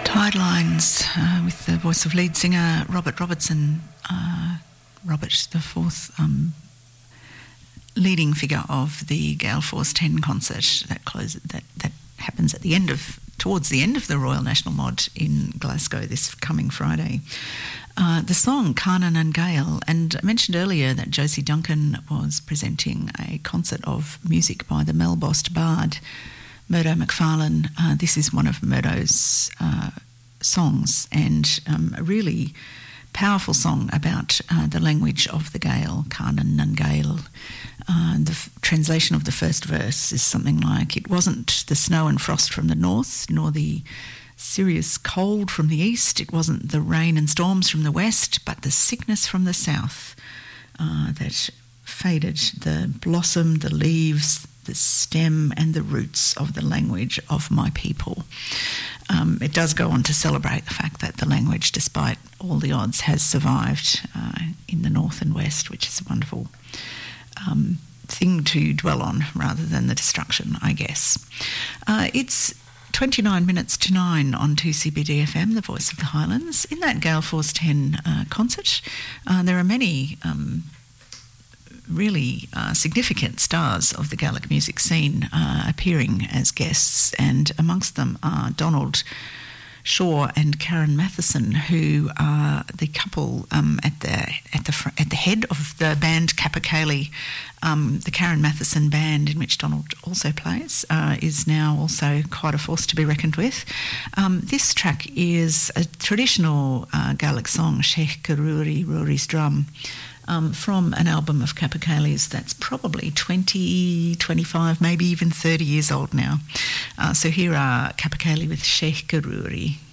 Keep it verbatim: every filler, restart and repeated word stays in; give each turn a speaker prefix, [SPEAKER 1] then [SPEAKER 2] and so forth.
[SPEAKER 1] Tidelines uh, with the voice of lead singer Robert Robertson, uh, Robert the fourth um, leading figure of the Gale Force ten concert that close, that that happens at the end of towards the end of the Royal National Mod in Glasgow this coming Friday. Uh, the song Carnan and Gale, and I mentioned earlier that Josie Duncan was presenting a concert of music by the Melbost bard Murdo Macfarlane. Uh, this is one of Murdo's uh, songs, and um, a really powerful song about uh, the language of the Gael, Carnan and Gale. Uh, the f- translation of the first verse is something like, "It wasn't the snow and frost from the north, nor the serious cold from the east. It wasn't the rain and storms from the west, but the sickness from the south uh, that faded the blossom, the leaves, the stem and the roots of the language of my people." Um, it does go on to celebrate the fact that the language, despite all the odds, has survived uh, in the north and west, which is a wonderful um, thing to dwell on rather than the destruction, I guess. Uh, it's twenty-nine minutes to nine on two C B D F M, the voice of the Highlands. In that Gale Force ten uh, concert, uh, there are many Um, really uh, significant stars of the Gaelic music scene uh, appearing as guests, and amongst them are Donald Shaw and Karen Matheson, who are the couple um, at the at the fr- at the head of the band Capercaillie. Um, the Karen Matheson band, in which Donald also plays, uh, is now also quite a force to be reckoned with. Um, this track is a traditional uh, Gaelic song, Sheikh Karuri Rory's Drum, Um, from an album of Capercaillie's that's probably twenty, twenty-five, maybe even thirty years old now. Uh, so here are Capercaillie with Sheikh Karuri.